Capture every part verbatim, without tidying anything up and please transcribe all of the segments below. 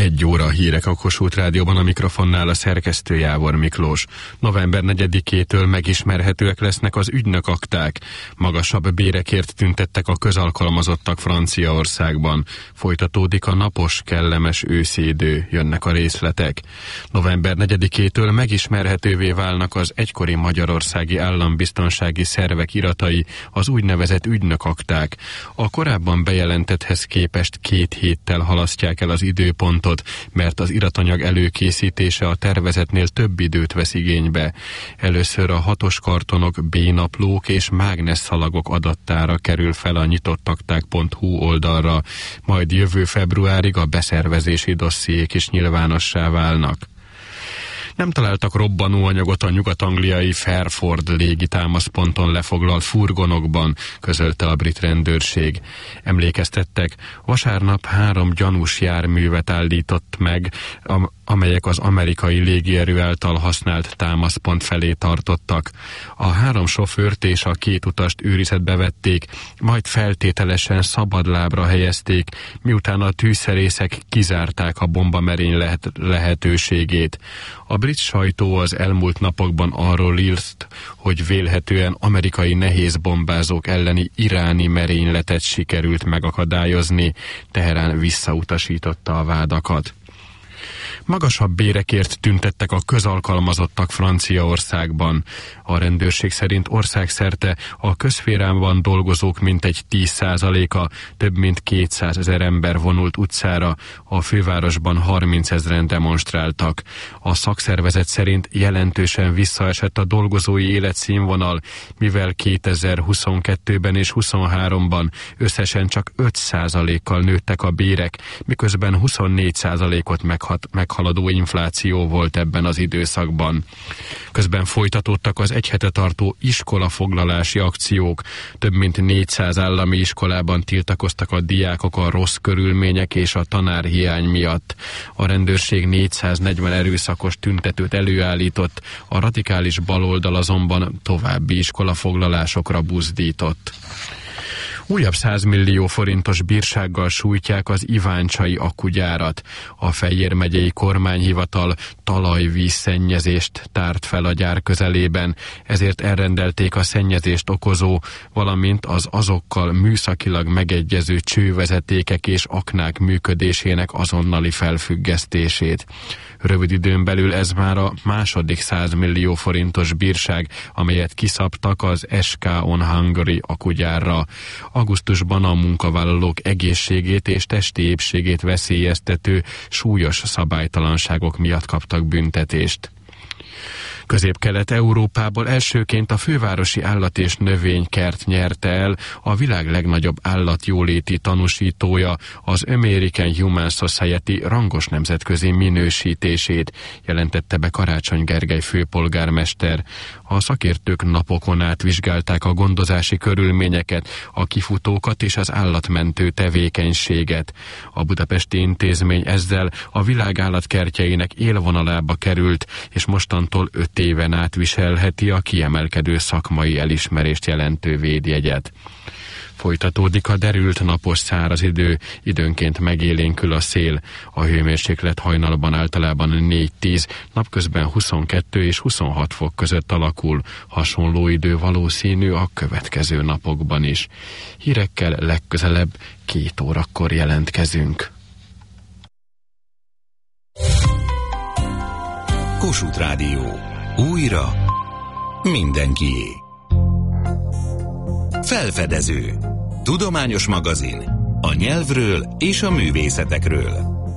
Egy óra a hírek a Kossuth Rádióban, a mikrofonnál a szerkesztő Jávor Miklós. november negyedikétől megismerhetőek lesznek az ügynökakták. Magasabb bérekért tüntettek a közalkalmazottak Franciaországban. Folytatódik a napos, kellemes őszi idő, jönnek a részletek. november negyedikétől megismerhetővé válnak az egykori magyarországi állambiztonsági szervek iratai, az úgynevezett ügynökakták. A korábban bejelentetthez képest két héttel halasztják el az időpontot, mert az iratanyag előkészítése a tervezetnél több időt vesz igénybe. Először a hatos kartonok, B-naplók és mágnesszalagok adattára kerül fel a nyitottakták pont hu oldalra, majd jövő februárig a beszervezési dossziék is nyilvánossá válnak. Nem találtak robbanóanyagot a nyugat-angliai Fairford légitámaszponton lefoglalt furgonokban, közölte a brit rendőrség. Emlékeztettek, vasárnap három gyanús járművet állított meg, amelyek az amerikai légierő által használt támaszpont felé tartottak. A három sofőrt és a két utast őrizetbe vették, majd feltételesen szabadlábra helyezték, miután a tűzszerészek kizárták a bombamerény lehet- lehetőségét. A brit sajtó az elmúlt napokban arról írt, hogy vélhetően amerikai nehézbombázók elleni iráni merényletet sikerült megakadályozni, Teherán visszautasította a vádakat. Magasabb bérekért tüntettek a közalkalmazottak Franciaországban. A rendőrség szerint országszerte a közszférában dolgozók mintegy tíz százaléka, több mint kétszázezer ember vonult utcára, a fővárosban harmincezren demonstráltak. A szakszervezet szerint jelentősen visszaesett a dolgozói életszínvonal, mivel kétezer-huszonkettőben és huszonháromban összesen csak öt százalékkal nőttek a bérek, miközben huszonnégy százalékot meghat, meghaladó infláció volt ebben az időszakban. Közben folytatódtak az egy hete tartó iskolafoglalási akciók. Több mint négyszáz állami iskolában tiltakoztak a diákok a rossz körülmények és a tanárhiány miatt. A rendőrség négyszáznegyven erőszakos tüntetőt előállított, a radikális baloldal azonban további iskolafoglalásokra buzdított. Újabb száz millió forintos bírsággal sújtják az iváncsai akkugyárat. A Fejér megyei kormányhivatal talajvízszennyezést tárt fel a gyár közelében, ezért elrendelték a szennyezést okozó, valamint az azokkal műszakilag megegyező csővezetékek és aknák működésének azonnali felfüggesztését. Rövid időn belül ez már a második száz millió forintos bírság, amelyet kiszabtak az es ká on Hungary akkugyárra. Augusztusban a munkavállalók egészségét és testi épségét veszélyeztető súlyos szabálytalanságok miatt kaptak büntetést. Közép-Kelet-Európából elsőként a fővárosi állat- és növénykert nyerte el a világ legnagyobb állatjóléti tanúsítója, az American Humane Society rangos nemzetközi minősítését, jelentette be Karácsony Gergely főpolgármester. A szakértők napokon át vizsgálták a gondozási körülményeket, a kifutókat és az állatmentő tevékenységet. A budapesti intézmény ezzel a világ állatkertjeinek élvonalába került, és mostantól öt éven át viselheti a kiemelkedő szakmai elismerést jelentő védjegyet. Folytatódik a derült napos száraz idő, időnként megélénkül a szél. A hőmérséklet hajnalban általában négy-tíz, napközben huszonkettő és huszonhat fok között alakul. Hasonló idő valószínű a következő napokban is. Hírekkel legközelebb két órakor jelentkezünk. Kossuth Rádió. Újra mindenkié. Felfedező. Tudományos magazin. A nyelvről és a művészetekről.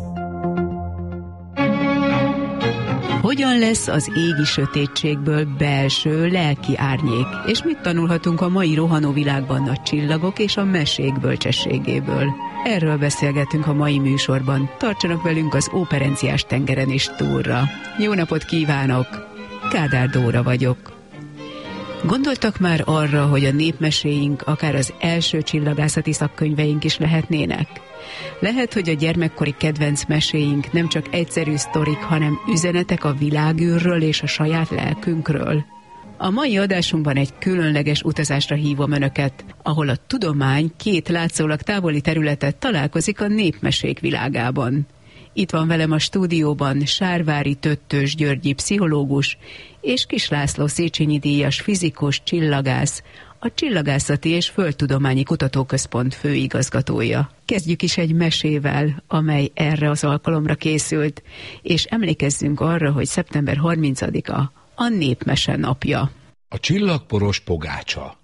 Hogyan lesz az égi sötétségből belső lelki árnyék, és mit tanulhatunk a mai rohanó világban nagy csillagok és a mesék bölcsességéből? Erről beszélgetünk a mai műsorban. Tartsanak velünk az Óperenciás tengeren is túlra. Jó napot kívánok! Kádár Dóra vagyok. Gondoltak már arra, hogy a népmeséink akár az első csillagászati szakkönyveink is lehetnének? Lehet, hogy a gyermekkori kedvenc meséink nem csak egyszerű sztorik, hanem üzenetek a világűrről és a saját lelkünkről. A mai adásunkban egy különleges utazásra hívom Önöket, ahol a tudomány két látszólag távoli területet találkozik a népmesék világában. Itt van velem a stúdióban Sárvári Töttös Györgyi pszichológus és Kiss László Széchenyi díjas fizikus, csillagász, a Csillagászati és Földtudományi Kutatóközpont főigazgatója. Kezdjük is egy mesével, amely erre az alkalomra készült, és emlékezzünk arra, hogy szeptember harmincadika a Népmese napja. A csillagporos pogácsa.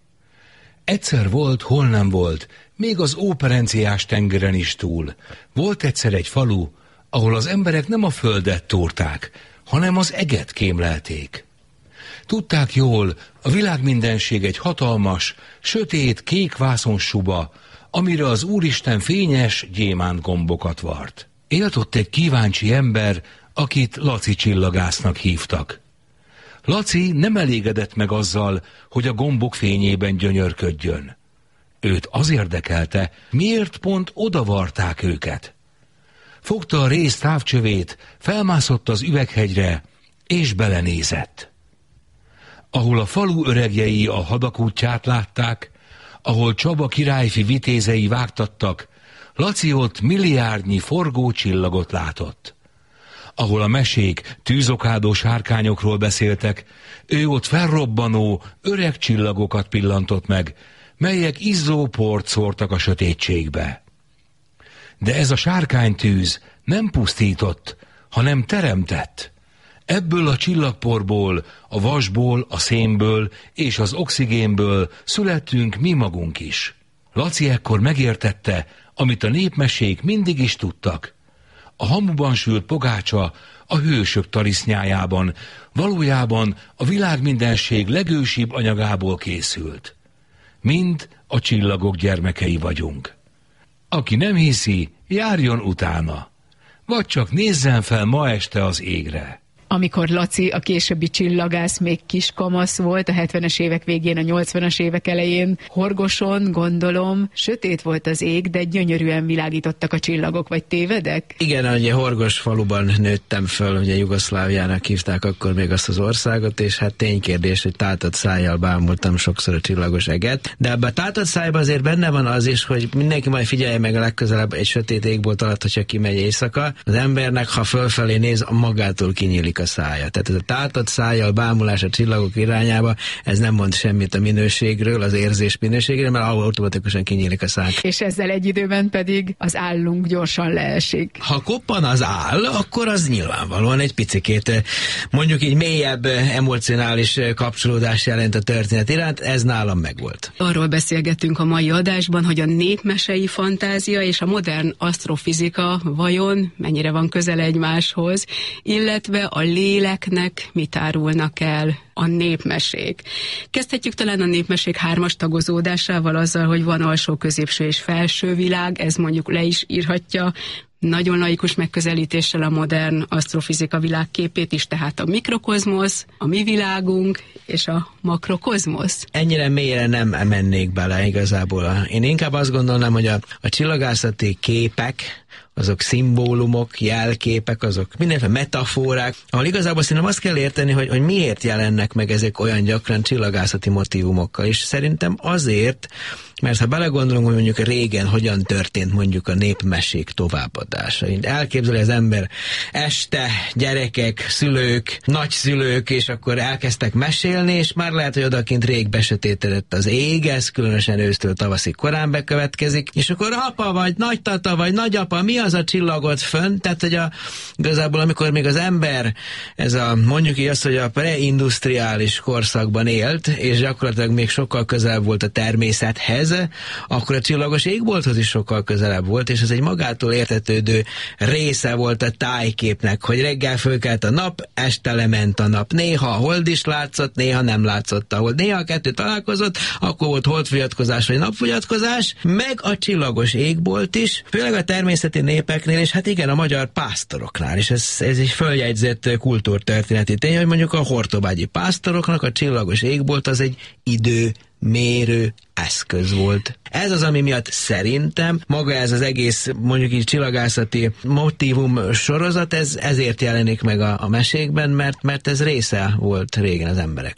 Egyszer volt, hol nem volt, még az óperenciás tengeren is túl. Volt egyszer egy falu, ahol az emberek nem a földet túrták, hanem az eget kémlelték. Tudták jól, a világmindenség egy hatalmas, sötét, kék vászonsuba, amire az Úristen fényes gyémánt gombokat vart. Élt ott egy kíváncsi ember, akit Laci csillagásznak hívtak. Laci nem elégedett meg azzal, hogy a gombok fényében gyönyörködjön. Őt az érdekelte, miért pont odavarták őket. Fogta a réz távcsövét, felmászott az üveghegyre, és belenézett. Ahol a falu öregjei a hadakútját látták, ahol Csaba királyfi vitézei vágtattak, Laci ott milliárdnyi forgó csillagot látott. Ahol a mesék tűzokádó sárkányokról beszéltek, ő ott felrobbanó, öreg csillagokat pillantott meg, melyek izzó port szórtak a sötétségbe. De ez a sárkánytűz nem pusztított, hanem teremtett. Ebből a csillagporból, a vasból, a szénből és az oxigénből születtünk mi magunk is. Laci ekkor megértette, amit a népmesék mindig is tudtak. A hamuban sült pogácsa a hősök tarisznyájában valójában a világmindenség legősibb anyagából készült. Mind a csillagok gyermekei vagyunk. Aki nem hiszi, járjon utána, vagy csak nézzen fel ma este az égre. Amikor Laci, a későbbi csillagász, még kiskamasz volt, a hetvenes évek végén, a nyolcvanas évek elején, Horgoson, gondolom, sötét volt az ég, de gyönyörűen világítottak a csillagok, vagy tévedek? Igen, ugye Horgos faluban nőttem föl, ugye Jugoszláviának hívták akkor még azt az országot, és hát ténykérdés, hogy tátott szájjal bámultam sokszor a csillagos eget, de ebben a tátott szájban azért benne van az is, hogy mindenki majd figyelje meg a legközelebb egy sötét égbolt alatt, hogyha kimegy éjszaka, az embernek, ha fölfelé néz, magától kinyílik a szája. Tehát ez a tátott szájjal bámulás a csillagok irányába, ez nem mond semmit a minőségről, az érzés minőségről, mert automatikusan kinyílik a száj. És ezzel egy időben pedig az állunk gyorsan leesik. Ha koppan az áll, akkor az nyilvánvalóan egy picikét, mondjuk így mélyebb emocionális kapcsolódás jelent a történet iránt, ez nálam megvolt. Arról beszélgettünk a mai adásban, hogy a népmesei fantázia és a modern asztrofizika vajon mennyire van közel egymáshoz, illetve a léleknek mit árulnak el a népmesék. Kezdhetjük talán a népmesék hármas tagozódásával, azzal, hogy van alsó, középső és felső világ, ez mondjuk le is írhatja nagyon laikus megközelítéssel a modern asztrofizika világképét is, tehát a mikrokozmosz, a mi világunk és a makrokozmosz. Ennyire mélyre nem mennék bele igazából. Én inkább azt gondolnám, hogy a, a csillagászati képek, azok szimbólumok, jelképek, azok mindenféle metaforák, ahol igazából szerintem azt kell érteni, hogy, hogy miért jelennek meg ezek olyan gyakran csillagászati motívumokkal, és szerintem azért, mert ha belegondolunk, hogy mondjuk régen hogyan történt mondjuk a népmesék továbbadása. Elképzeli az ember este gyerekek, szülők, nagyszülők, és akkor elkezdtek mesélni, és már lehet, hogy odakint rég besötétedett az ég, ez különösen ősztől tavaszig korán bekövetkezik, és akkor apa vagy nagytata vagy nagyapa, mi az a csillagot fönn? Tehát, hogy a, igazából amikor még az ember ez a, mondjuk így azt, hogy a preindustriális korszakban élt, és gyakorlatilag még sokkal közelebb volt a természethez, akkor a csillagos égbolthoz is sokkal közelebb volt, és ez egy magától értetődő része volt a tájképnek, hogy reggel fölkelt a nap, este lement a nap. Néha a hold is látszott, néha nem látszott a hold. Néha a kettő találkozott, akkor volt holdfogyatkozás vagy napfogyatkozás, meg a csillagos égbolt is, főleg a természeti népeknél, és hát igen, a magyar pásztoroknál is. Ez, ez egy följegyzett kultúrtörténeti tény, hogy mondjuk a hortobágyi pásztoroknak a csillagos égbolt az egy idő mérő eszköz volt. Ez az, ami miatt szerintem maga ez az egész, mondjuk így csillagászati motívum sorozat, ez ezért jelenik meg a, a mesékben, mert, mert ez része volt régen az embereknek.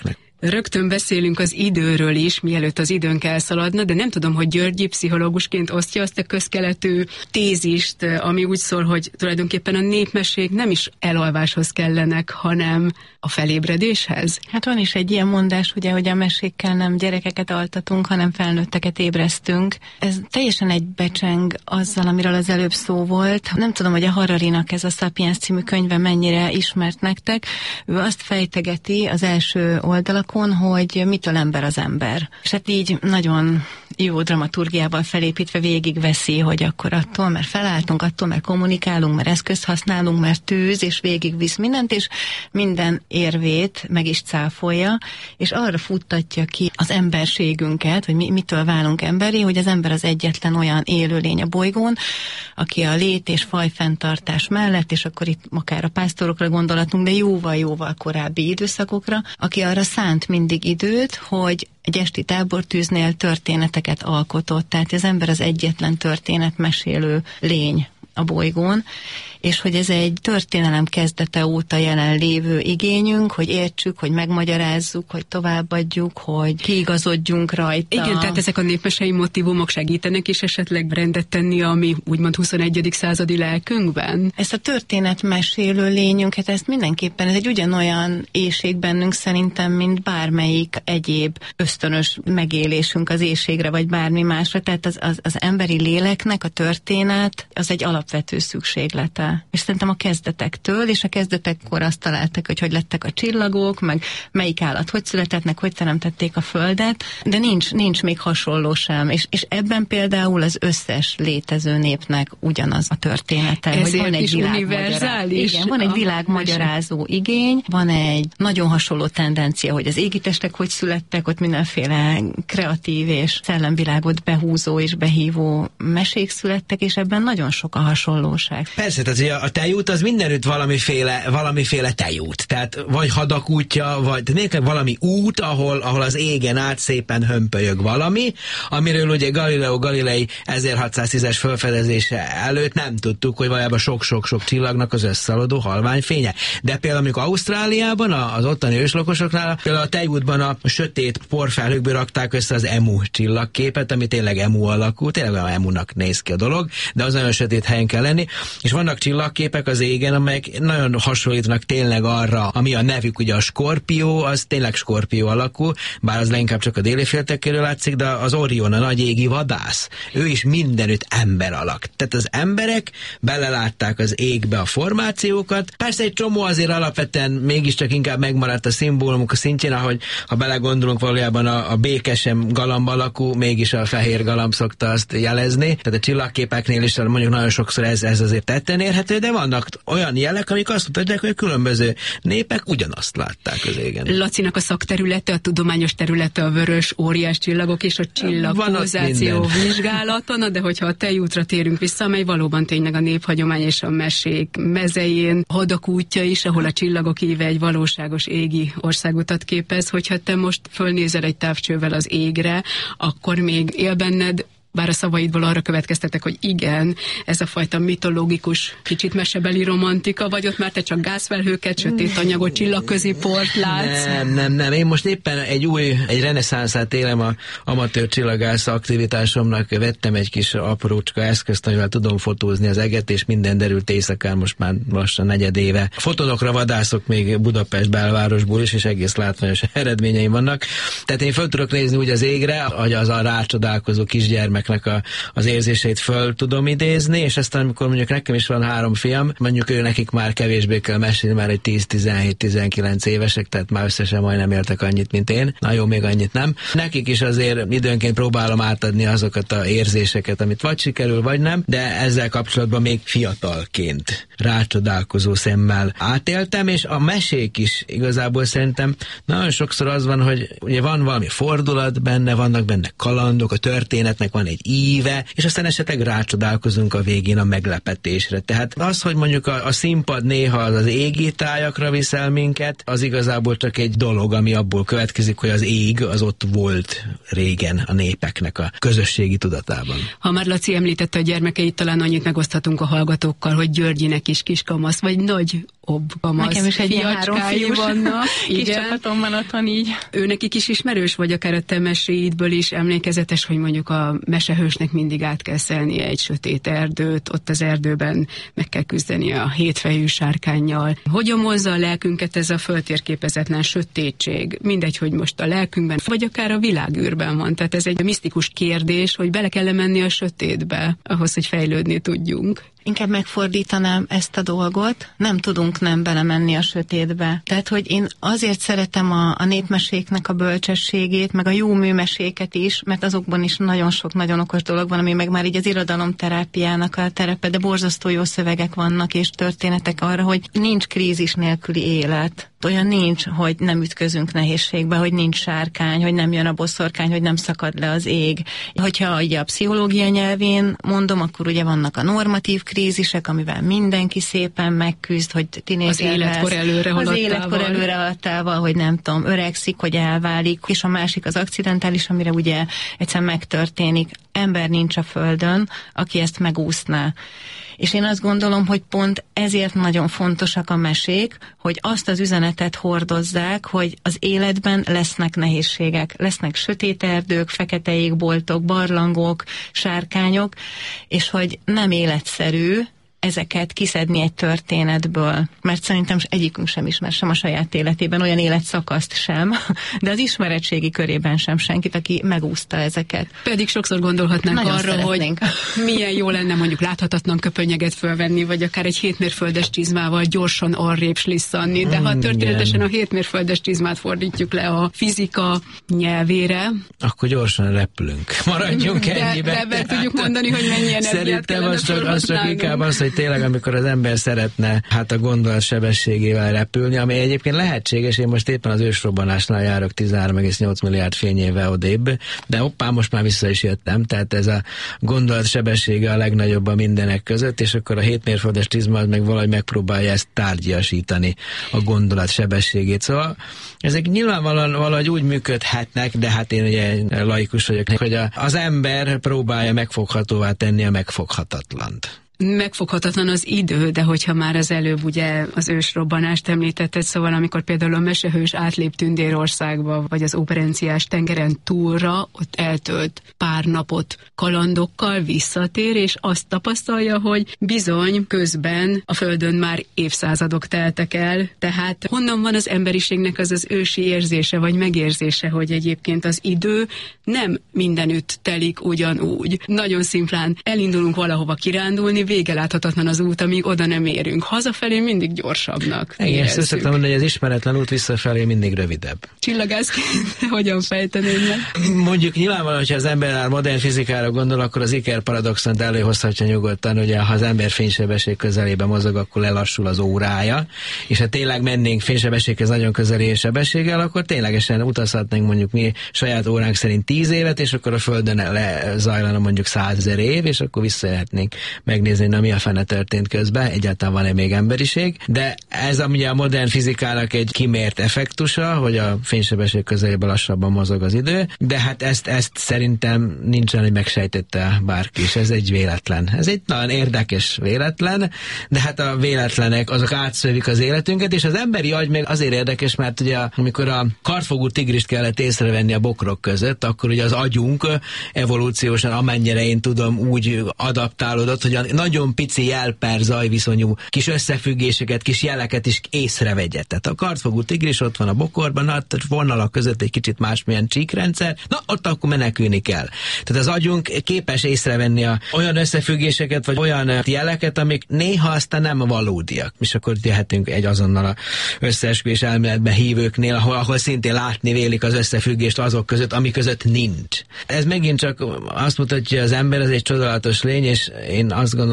Rögtön beszélünk az időről is, mielőtt az időnk elszaladna, de nem tudom, hogy Györgyi pszichológusként osztja azt a közkeletű tézist, ami úgy szól, hogy tulajdonképpen a népmesék nem is elalváshoz kellenek, hanem a felébredéshez. Hát van is egy ilyen mondás, ugye, hogy a mesékkel nem gyerekeket altatunk, hanem felnőtteket ébresztünk. Ez teljesen egybecseng azzal, amiről az előbb szó volt. Nem tudom, hogy a Hararinak ez a Sapiens című könyve mennyire ismert nektek. Ő azt fejtegeti az első oldalakon, hogy mitől ember az ember. És hát így nagyon jó dramaturgiával felépítve végigveszi, hogy akkor attól, mert felálltunk, attól, mert kommunikálunk, mert eszközt használunk, mert tűz, és végigvisz mindent, és minden érvét meg is cáfolja, és arra futtatja ki az emberségünket, hogy mi, mitől válunk emberi, hogy az ember az egyetlen olyan élőlény a bolygón, aki a lét és fajfenntartás mellett, és akkor itt akár a pásztorokra gondolatunk, de jóval-jóval korábbi időszakokra, aki arra szánt mindig időt, hogy egy esti tábortűznél történeteket alkotott, tehát az ember az egyetlen történetmesélő lény a bolygón, és hogy ez egy történelem kezdete óta jelenlévő igényünk, hogy értsük, hogy megmagyarázzuk, hogy továbbadjuk, hogy kiigazodjunk rajta. Igen, tehát ezek a népmesei motívumok segítenek is esetleg rendet tenni a mi úgymond huszonegyedik századi lelkünkben? Ezt a történetmesélő lényünket, ezt mindenképpen, ez egy ugyanolyan éhség bennünk szerintem, mint bármelyik egyéb ösztönös megélésünk az éhségre, vagy bármi másra. Tehát az, az, az emberi léleknek a történet, az egy alapvető szükséglete. És szerintem a kezdetektől, és a kezdetekkor azt találtak, hogy hogy lettek a csillagok, meg melyik állat hogy született, meg hogy teremtették a Földet, de nincs, nincs még hasonló sem. És, és ebben például az összes létező népnek ugyanaz a története. Ezért hogy van egy univerzális. Igen, van egy világmagyarázó igény, van egy nagyon hasonló tendencia, hogy az égitestek hogy születtek, ott mindenféle kreatív és szellemvilágot behúzó és behívó mesék születtek, és ebben nagyon sok a hasonlóság. Persze, tehát a tejút az mindenütt valamiféle, valamiféle tejút. Tehát vagy hadakútja, vagy nékem valami út, ahol, ahol az égen át szépen hömpölyög valami, amiről ugye Galileo Galilei ezerhatszáztízes felfedezése előtt nem tudtuk, hogy valójában sok-sok-sok csillagnak az összeadó halványfénye. De például amikor Ausztráliában, az ottani őslakosoknál, például a tejútban a sötét porfelhőkből rakták össze az emu csillagképet, ami tényleg emu alakú, tényleg olyan emunak néz ki a dolog, de az nagyon sötét helyen kell lenni, és vannak csillagképek az égen, amelyek nagyon hasonlítanak tényleg arra, ami a nevük, ugye a Skorpió, az tényleg Skorpió alakú, bár az leginkább csak a déli féltekéről látszik, de az Orion, a nagy égi vadász, ő is mindenütt ember alak. Tehát az emberek belelátták az égbe a formációkat. Persze egy csomó azért alapvetően mégiscsak inkább megmaradt a szimbólumok a szintjén, ahogy ha belegondolunk, valójában a, a békesem galamb alakú, mégis a fehér galamb szokta azt jelezni. Tehát a csillagképeknél is mondjuk nagyon sokszor ez, ez azért tetten érhető, de vannak olyan jelek, amik azt mutatják, hogy különböző népek ugyanazt látták az égen. Lacinak a szakterülete, a tudományos területe a vörös óriás csillagok és a csillagpolarizáció vizsgálata, na de hogyha a tejútra térünk vissza, amely valóban tényleg a néphagyomány és a mesék mezején hadak útja is, ahol a csillagok éve egy valóságos égi országutat képez, hogyha te most fölnézel egy távcsővel az égre, akkor még él benned, bár a szavaidból arra következtetek, hogy igen, ez a fajta mitológikus, kicsit mesebeli romantika, vagy ott már te csak gázfelhőket, sötét anyagot, csillagközi port látsz? Nem, nem, nem. Én most éppen egy új, egy reneszánszát élem a amatőr csillagász aktivitásomnak, vettem egy kis aprócska eszközt, amivel tudom fotózni az eget, és minden derült éjszakán, most már lassan negyed éve. Fotonokra vadászok még Budapest belvárosból is, és egész látványos eredményeim vannak. Tehát én föl tudok nézni úgy az égre, hogy az a rácsodálkozó kisgyermek a, az érzéseit föl tudom idézni, és aztán amikor mondjuk nekem is van három fiam, mondjuk ő nekik már kevésbé kell mesélni, már egy tíz tizenhét tizenkilenc évesek, tehát már összesen majdnem éltek annyit, mint én. Na jó, még annyit nem. Nekik is azért időnként próbálom átadni azokat az érzéseket, amit vagy sikerül, vagy nem, de ezzel kapcsolatban még fiatalként rácsodálkozó szemmel átéltem, és a mesék is igazából szerintem nagyon sokszor az van, hogy ugye van valami fordulat benne, vannak benne kalandok, a történetnek van van egy íve, és aztán esetleg rácsodálkozunk a végén a meglepetésre. Tehát az, hogy mondjuk a, a színpad néha az, az égi tájakra viszel minket, az igazából csak egy dolog, ami abból következik, hogy az ég az ott volt régen a népeknek a közösségi tudatában. Ha már Laci említette a gyermekeit, talán annyit megoszthatunk a hallgatókkal, hogy Györgyinek is kiskamasz, vagy nagy obkamasz. Nekem is egy ilyen három fiús vannak. Kis csapatom van otthon így. Ő nekik is ismerős, vagy akár a te meséidből is emlékezetes, hogy mondjuk a mesehősnek mindig át kell szelnie egy sötét erdőt, ott az erdőben meg kell küzdenie a hétfejű sárkánnyal. Hogyan mozza a lelkünket ez a föltérképezetlen sötétség? Mindegy, hogy most a lelkünkben, vagy akár a világűrben van. Tehát ez egy misztikus kérdés, hogy bele kell menni a sötétbe, ahhoz, hogy fejlődni tudjunk. Inkább megfordítanám ezt a dolgot, nem tudunk nem belemenni a sötétbe. Tehát, hogy én azért szeretem a, a népmeséknek a bölcsességét, meg a jó műmeséket is, mert azokban is nagyon sok, nagyon okos dolog van, ami meg már így az irodalomterápiának a terepe, de borzasztó jó szövegek vannak, és történetek arra, hogy nincs krízis nélküli élet. Olyan nincs, hogy nem ütközünk nehézségbe, hogy nincs sárkány, hogy nem jön a boszorkány, hogy nem szakad le az ég. Hogyha ugye a pszichológia nyelvén mondom, akkor ugye vannak a normatív krízisek, amivel mindenki szépen megküzd, hogy tinédzser az életkor előre az életkor előre haladtával, hogy nem tudom, öregszik, hogy elválik, és a másik az akcidentális, amire ugye egyszer megtörténik. Ember nincs a földön, aki ezt megúszná. És én azt gondolom, hogy pont ezért nagyon fontosak a mesék, hogy azt az üzenetet hordozzák, hogy az életben lesznek nehézségek, lesznek sötét erdők, fekete égboltok, barlangok, sárkányok, és hogy nem életszerű ezeket kiszedni egy történetből, mert szerintem egyikünk sem ismer sem a saját életében olyan életszakaszt sem, de az ismeretségi körében sem senkit, aki megúszta ezeket. Pedig sokszor gondolhatnánk Nagyon arra, szeretnénk. hogy milyen jó lenne mondjuk láthatatlan köpönyeget fölvenni, vagy akár egy hétmérföldes csizmával gyorsan arrébb slisszanni, de ha történetesen a hétmérföldes csizmát fordítjuk le a fizika nyelvére, akkor gyorsan repülünk. Maradjunk de, ennyiben. de ebben tudjuk mondani, hogy mennyi energiát Szerintem kellene az csak, az csak inkább az, hogy tényleg, amikor az ember szeretne hát a gondolat sebességével repülni, ami egyébként lehetséges, én most éppen az ősrobbanásnál járok tizenhárom egész nyolc milliárd fényével odébb, de hoppá, most már vissza is jöttem, tehát ez a gondolat sebessége a legnagyobb a mindenek között, és akkor a hétmérföldes csizma az meg valahogy megpróbálja ezt tárgyasítani, a gondolat sebességét. Szóval ezek nyilvánvalóan valahogy úgy működhetnek, de hát én ugye laikus vagyok, hogy a, az ember próbálja megfoghatóvá tenni a megfoghatatlant. Megfoghatatlan az idő, de hogyha már az előbb ugye az ősrobbanást említetted, szóval amikor például a mesehős átlép Tündérországba, vagy az Operenciás tengeren túlra, ott eltölt pár napot kalandokkal, visszatér, és azt tapasztalja, hogy bizony közben a Földön már évszázadok teltek el, tehát honnan van az emberiségnek az az ősi érzése, vagy megérzése, hogy egyébként az idő nem mindenütt telik ugyanúgy. Nagyon szimplán elindulunk valahova kirándulni, vége láthatatlan az út, amíg oda nem érünk. Hazafelé mindig gyorsabbnak Igen, ezt szoktam mondani, hogy az ismeretlen út visszafelé mindig rövidebb. Csillagászként hogyan fejteném meg? Mondjuk nyilvánvalóan, hogyha az ember a modern fizikára gondol, akkor az Iker paradoxont előhozhatja nyugodtan, ugye ha az ember fénysebesség közelébe mozog, akkor lelassul az órája, és ha tényleg mennénk fénysebességhez nagyon közeli sebességgel, akkor ténylegesen utazhatnánk mondjuk mi saját óránk szerint tíz évet, és akkor a Földön lezajlana mondjuk százezer év, és akkor visszajöhetnénk megnézni, na mi a fene történt közben, egyáltalán van-e még emberiség, de ez ugye a modern fizikának egy kimért effektusa, hogy a fénysebesség közelében lassabban mozog az idő, de hát ezt, ezt szerintem nincsen, hogy megsejtette bárki is, ez egy véletlen. Ez egy nagyon érdekes véletlen, de hát a véletlenek azok átszövik az életünket, és az emberi agy még azért érdekes, mert ugye amikor a kartfogú tigrist kellett észrevenni a bokrok között, akkor ugye az agyunk evolúciósan, amennyire én tudom, úgy adaptálódott, hogy a nagyon pici jel-per zajviszonyú kis összefüggéseket, kis jeleket is észrevegye. Tehát a kartfogú tigris ott van a bokorban, na, vonalak között egy kicsit másmilyen csíkrendszer, na ott akkor menekülni kell. Tehát az agyunk képes észrevenni a, olyan összefüggéseket, vagy olyan jeleket, amik néha aztán nem valódiak. És akkor jöhetünk egy azonnal a összeesküvés elméletben hívőknél, ahol, ahol szintén látni vélik az összefüggést azok között, ami között nincs. Ez megint csak azt mutatja, hogy az ember az egy csodálatos lény, és én azt gondolom,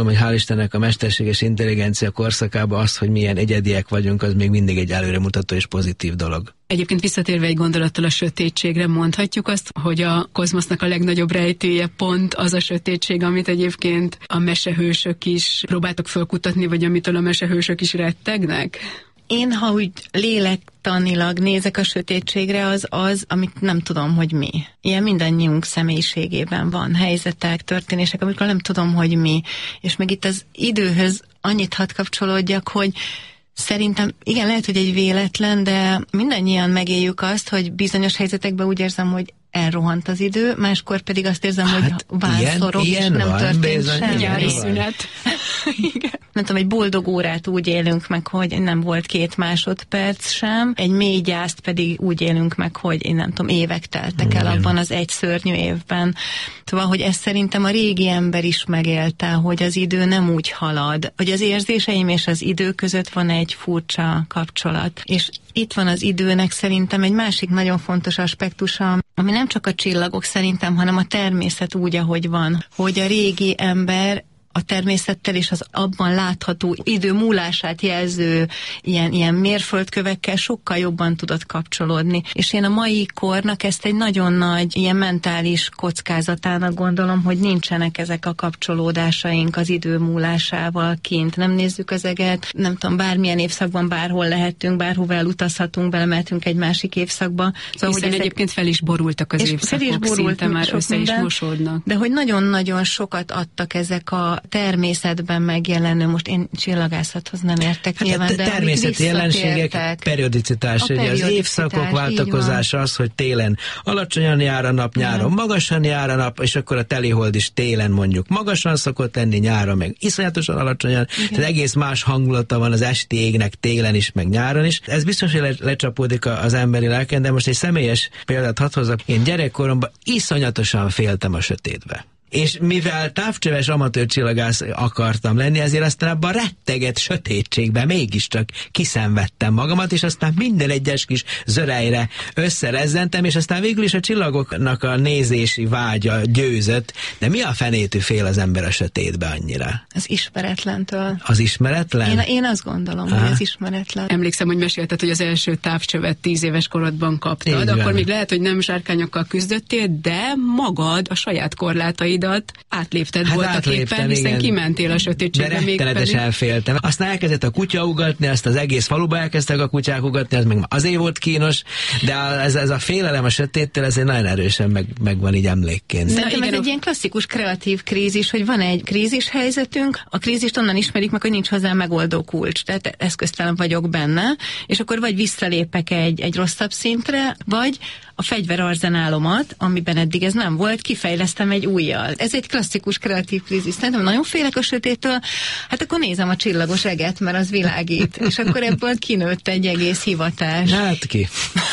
gondolom, hogy hál' Istennek a mesterséges intelligencia korszakában az, hogy milyen egyediek vagyunk, az még mindig egy előremutató és pozitív dolog. Egyébként visszatérve egy gondolattal a sötétségre, mondhatjuk azt, hogy a kozmosznak a legnagyobb rejtője pont az a sötétség, amit egyébként a mesehősök is próbáltak felkutatni, vagy amitől a mesehősök is rettegnek? Én, ha úgy lélektanilag nézek a sötétségre, az az, amit nem tudom, hogy mi. Ilyen mindannyiunk személyiségében van helyzetek, történések, amikor nem tudom, hogy mi. És meg itt az időhöz annyit hadd kapcsolódjak, hogy szerintem, igen, lehet, hogy egy véletlen, de mindannyian megéljük azt, hogy bizonyos helyzetekben úgy érzem, hogy elrohant az idő, máskor pedig azt érzem, hát, hogy válszorok, és nem van, történt semmi. Nyári szünet. Igen. Nem tudom, egy boldog órát úgy élünk meg, hogy nem volt két másodperc sem, egy mély gyászt pedig úgy élünk meg, hogy én nem tudom, évek teltek el abban az egy szörnyű évben. Szóval, hogy ezt szerintem a régi ember is megélte, hogy az idő nem úgy halad, hogy az érzéseim és az idő között van egy furcsa kapcsolat. És itt van az időnek szerintem egy másik nagyon fontos aspektusa, ami nem csak a csillagok szerintem, hanem a természet úgy, ahogy van. Hogy a régi ember a természettel és az abban látható idő múlását jelző ilyen, ilyen mérföldkövekkel sokkal jobban tudott kapcsolódni. És én a mai kornak ezt egy nagyon nagy ilyen mentális kockázatának gondolom, hogy nincsenek ezek a kapcsolódásaink az idő múlásával kint. Nem nézzük az eget, nem tudom, bármilyen évszakban bárhol lehetünk, bárhova elutazhatunk, belemehetünk egy másik évszakba. Szóval, hiszen hogy egyébként fel is borultak az évszakok, fel is borult, szinte már össze minden, is mosódnak. De hogy nagyon-nagyon sokat adtak ezek a természetben megjelenő, most én csillagászathoz nem értek hát nyilván, a de természeti jelenségek periodicitás, ugye az évszakok váltakozása az, hogy télen alacsonyan jár a nap, nyáron ja. magasan jár a nap, és akkor a telihold is télen mondjuk magasan szokott lenni, nyáron meg iszonyatosan alacsonyan, igen. Tehát egész más hangulata van az esti égnek télen is, meg nyáron is. Ez biztos, hogy le, lecsapódik az emberi lelken, de most egy személyes példát hadd hozzak. Én gyerekkoromban iszonyatosan féltem a sötétbe. És mivel távcsöves amatőr csillagász akartam lenni, ezért aztán abban a retteget sötétségben mégiscsak kiszenvedtem magamat, és aztán minden egyes kis zörejre összerezzentem, és aztán végül is a csillagoknak a nézési vágya győzött. De mi a fenétű fél az ember a sötétbe annyira? Az ismeretlentől. Az ismeretlen? Én, én azt gondolom, Aha. hogy az ismeretlen. Emlékszem, hogy mesélted, hogy az első távcsövet tíz éves korodban kaptad, Így akkor van. Még lehet, hogy nem zsárkányokkal küzdöttél, de magad a saját korlátaid átlépted hát voltak éppen, hiszen igen. kimentél a sötétségbe. De rettenetesen pedig... féltem. Aztán elkezdett a kutya ugatni, azt az egész faluba elkezdtek a kutyák ugatni, az meg azért volt kínos, de ez, ez a félelem a sötéttől, ez egy nagyon erősen meg, megvan így emlékként. Szerintem ez egy ilyen klasszikus kreatív krízis, hogy van egy krízis helyzetünk, a krízist onnan ismerik meg, hogy nincs hozzá megoldó kulcs, tehát eszköztelen vagyok benne, és akkor vagy visszalépek egy, egy rosszabb szintre, vagy a fegyverarzenálomat, amiben eddig ez nem volt, kifejlesztem egy újjal. Ez egy klasszikus kreatív krízis. Szerintem nagyon félek a sötéttől, hát akkor nézem a csillagos eget, mert az világít. És akkor ebből kinőtt egy egész hivatás. Hát ki.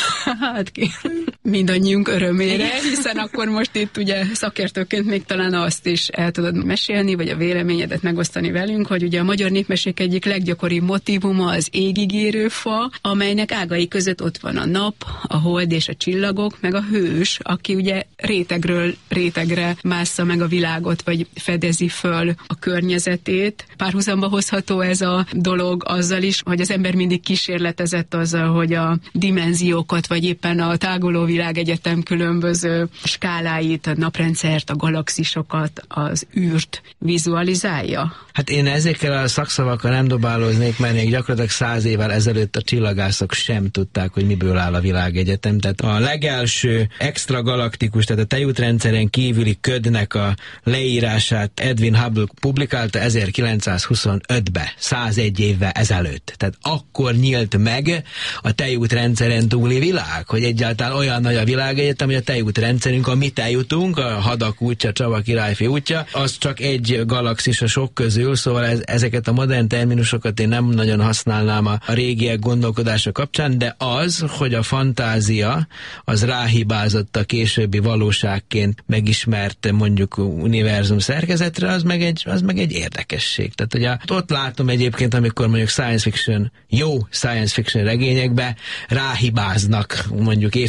Hát ki. Mindannyiunk örömére, hiszen akkor most itt ugye szakértőként még talán azt is el tudod mesélni, vagy a véleményedet megosztani velünk, hogy ugye a magyar népmesék egyik leggyakoribb motívuma az égigérő fa, amelynek ágai között ott van a nap, a hold és a csillagok, meg a hős, aki ugye rétegről rétegre mássza meg a világot, vagy fedezi föl a környezetét. Párhuzamba hozható ez a dolog azzal is, hogy az ember mindig kísérletezett azzal, hogy a dimenziókat, vagy éppen a táguló világegyetem különböző skáláit, a naprendszert, a galaxisokat, az űrt vizualizálja? Hát én ezekkel a szakszavakkal nem dobálóznék, mert még gyakorlatilag száz évvel ezelőtt a csillagászok sem tudták, hogy miből áll a világegyetem. Tehát a legelső extragalaktikus, tehát a tejútrendszeren kívüli ködnek a leírását Edwin Hubble publikálta ezerkilencszázhuszonötben, százegy évvel ezelőtt. Tehát akkor nyílt meg a tejútrendszeren túli világ, hogy egyáltalán olyan nagy a világegyetem, hogy a tejútrendszerünk, a mi tejútunk, a Hadak útja, Csaba királyfi útja, az csak egy galaxis a sok közül, szóval ez, ezeket a modern terminusokat én nem nagyon használnám a, a régiek gondolkodása kapcsán, de az, hogy a fantázia az ráhibázott a későbbi valóságként megismert mondjuk univerzum szerkezetre, az meg egy, az meg egy érdekesség. Tehát ugye ott látom egyébként, amikor mondjuk science fiction, jó science fiction regényekbe ráhibáznak mondjuk évtizedek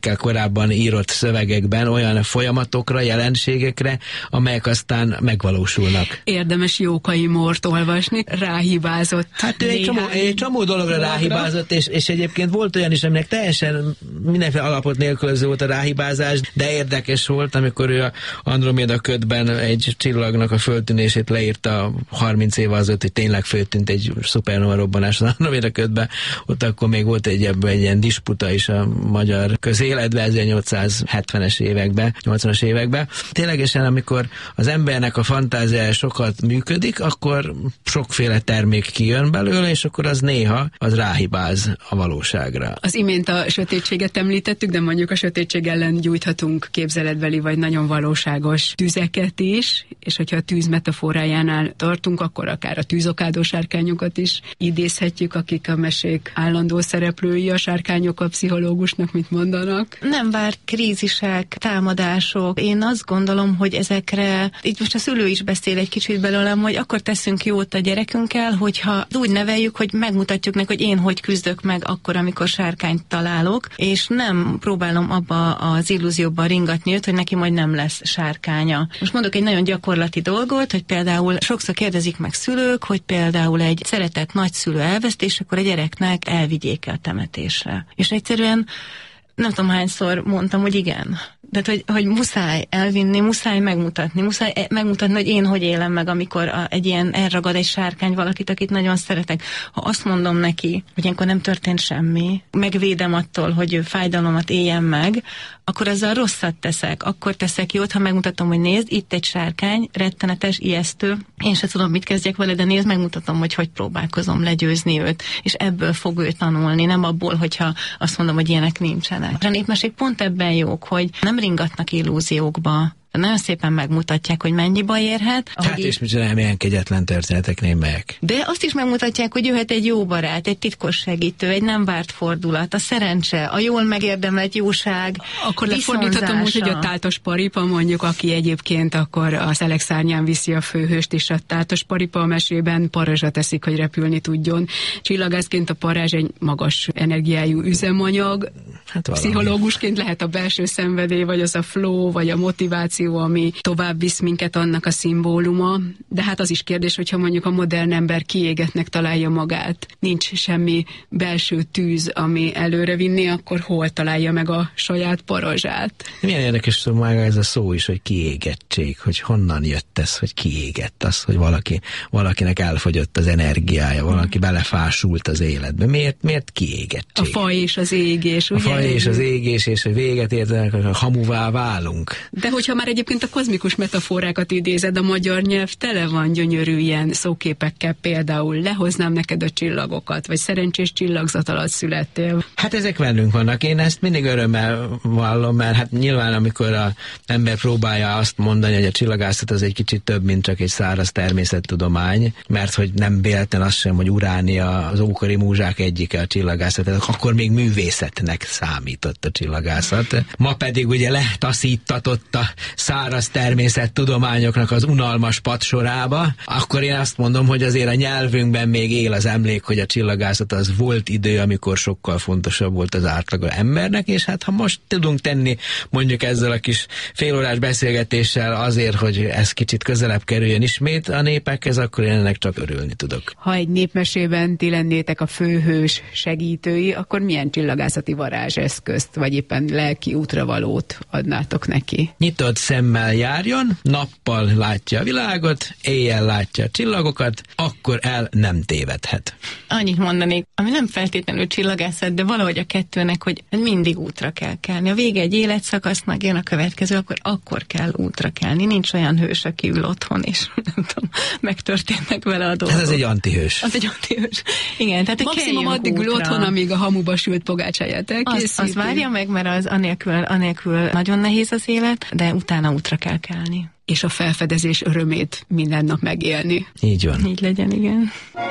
évtizedekkel korábban írott szövegekben olyan folyamatokra, jelenségekre, amelyek aztán megvalósulnak. Érdemes Jókai Mórt olvasni, ráhibázott. Hát ő egy csomó, egy csomó dologra ráhibázott, és, és egyébként volt olyan is, aminek teljesen mindenféle alapot nélkülöző volt a ráhibázás, de érdekes volt, amikor ő a Androméda ködben egy csillagnak a föltűnését leírta harminc éve azelőtt, hogy tényleg föltűnt egy szupernova robbanás az Androméda ködben. Ott akkor még volt egy ebből egy ilyen disputa is a magyar közéletben, ezernyolcszázhetvenes években, nyolcvanas években. Ténylegesen, amikor az embernek a fantáziája sokat működik, akkor sokféle termék kijön belőle, és akkor az néha az ráhibáz a valóságra. Az imént a sötétséget említettük, de mondjuk a sötétség ellen gyújthatunk képzeletbeli vagy nagyon valóságos tüzeket is, és hogyha a tűz metaforájánál tartunk, akkor akár a tűzokádó sárkányokat is idézhetjük, akik a mesék állandó szereplői, a sárkányok a pszichológusnak mit mondanak. Nem várt krízisek, támadások. Én azt gondolom, hogy ezekre, itt most a szülő is beszél egy kicsit belőlem, hogy akkor teszünk jót a gyerekünkkel, hogyha úgy neveljük, hogy megmutatjuk neki, hogy én hogy küzdök meg akkor, amikor sárkányt találok, és nem próbálom abba az illúzióban ringatni őt, hogy neki majd nem lesz sárkánya. Most mondok egy nagyon gyakorlati dolgot, hogy például sokszor kérdezik meg szülők, hogy például egy szeretett nagyszülő elvesztés, akkor a gyereknek elvigyék a temetésre. És egyszerűen nem tudom hányszor mondtam, hogy igen. Tehát, hogy, hogy muszáj elvinni, muszáj megmutatni, muszáj megmutatni, hogy én hogy élem meg, amikor a, egy ilyen elragad egy sárkány valakit, akit nagyon szeretek. Ha azt mondom neki, hogy ilyenkor nem történt semmi, megvédem attól, hogy ő fájdalomat éljen meg, akkor azzal rosszat teszek. Akkor teszek jót, ha megmutatom, hogy nézd, itt egy sárkány, rettenetes, ijesztő. Én se tudom, mit kezdjek vele, de nézd, megmutatom, hogy hogy próbálkozom legyőzni őt. És ebből fog ő tanulni, nem abból, hogyha azt mondom, hogy ilyenek nincsenek. A népmesék pont ebben jók, hogy nem ringatnak illúziókba. Nagyon szépen megmutatják, hogy mennyi baj érhet. Hát és mit csinálom, ilyen kegyetlen történetek némelyek. De azt is megmutatják, hogy jöhet egy jó barát, egy titkos segítő, egy nem várt fordulat, a szerencse, a jól megérdemelt jóság. Akkor lefordíthatom úgy, hogy a Táltos Paripa mondjuk, aki egyébként akkor a szelek szárnyán viszi a főhőst, és a Táltos Paripa a mesében parazsra teszik, hogy repülni tudjon. Csillagászként a parázs egy magas energiájú üzemanyag. Hát pszichológusként lehet a belső szenvedély, vagy az a flow, vagy a motiváció, ami tovább visz minket, annak a szimbóluma. De hát az is kérdés, hogyha mondjuk a modern ember kiégetnek találja magát, nincs semmi belső tűz, ami előre vinni, akkor hol találja meg a saját parazsát? Milyen érdekes szó maga ez a szó is, hogy kiégettség, hogy honnan jött ez, hogy kiégett az, hogy valaki, valakinek elfogyott az energiája, valaki belefásult az életbe. Miért, miért kiégettség? A faj és az égés, ugye? A faj és az égés, és hogy véget értenek, hogy hamuvá válunk. De hogyha már egyébként a kozmikus metaforákat idézed, a magyar nyelv tele van gyönyörű ilyen szóképekkel, például lehoznám neked a csillagokat, vagy szerencsés csillagzat alatt születtél. Hát ezek bennünk vannak. Én ezt mindig örömmel vallom, mert hát nyilván amikor az ember próbálja azt mondani, hogy a csillagászat az egy kicsit több, mint csak egy száraz természettudomány, mert hogy nem véletlen az sem, hogy Uránia az ókori múzsák egyike a csillagászat, akkor még művészetnek számított a csillagászat. Ma pedig ugye letaszítatott a száraz természettudományoknak az unalmas padsorába, akkor én azt mondom, hogy azért a nyelvünkben még él az emlék, hogy a csillagászat az volt idő, amikor sokkal fontosabb volt az átlag embernek, és hát ha most tudunk tenni mondjuk ezzel a kis félórás beszélgetéssel azért, hogy ez kicsit közelebb kerüljön ismét a népekhez, akkor én ennek csak örülni tudok. Ha egy népmesében ti lennétek a főhős segítői, akkor milyen csillagászati varázseszközt, vagy éppen lelki útravalót adnátok neki? Nyitott szemmel járjon, nappal látja a világot, éjjel látja a csillagokat, akkor el nem tévedhet. Annyit mondanék, ami nem feltétlenül csillagászat, de valahogy a kettőnek, hogy mindig útra kell kelni. A vége egy életszakasznak, jön a következő, akkor akkor kell útra kelni. Nincs olyan hős, aki ül otthon, és nem tudom, megtörténnek vele a dolgok. Ez egy antihős. Az egy antihős. Igen, tehát maximum addig ül otthon, amíg a hamuba sült pogácsáját elkészíti. Az, az várja meg, mert az anélkül, anélkül nagyon nehéz az élet, de utána útra kell kelni. És a felfedezés örömét minden nap megélni. Így van. Így legyen, igen.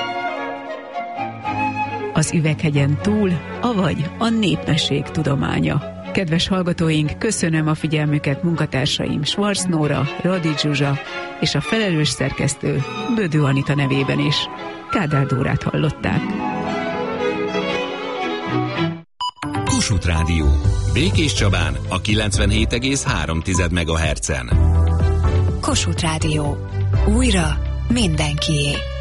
Az üveghegyen túl, avagy a népmesség tudománya. Kedves hallgatóink, köszönöm a figyelmüket munkatársaim Schwarz Nóra, Radics Zsuzsa és a felelős szerkesztő Bödő Anita nevében is. Kádár Dórát hallották. Kossuth Rádió. Békés Csabán a kilencvenhét egész három megahertzen. Kossuth Rádió. Újra mindenkié.